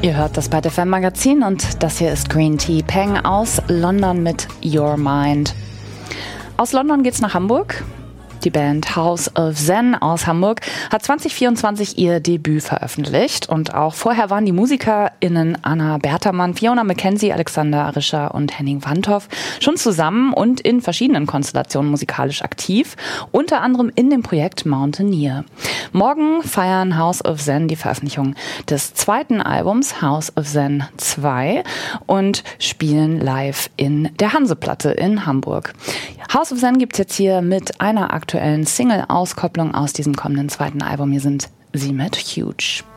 Ihr hört das bei FM Magazin und das hier ist Green Tea Peng aus London mit Your Mind. Aus London geht's nach Hamburg. Die Band House of Zen aus Hamburg hat 2024 ihr Debüt veröffentlicht und auch vorher waren die MusikerInnen Anna Bertermann, Fiona McKenzie, Alexander Arischer und Henning Wandhoff schon zusammen und in verschiedenen Konstellationen musikalisch aktiv, unter anderem in dem Projekt Mountaineer. Morgen feiern House of Zen die Veröffentlichung des zweiten Albums House of Zen 2 und spielen live in der Hanseplatte in Hamburg. House of Zen gibt's jetzt hier mit einer aktuellen Single-Auskopplung aus diesem kommenden zweiten Album. Hier sind sie mit Huge.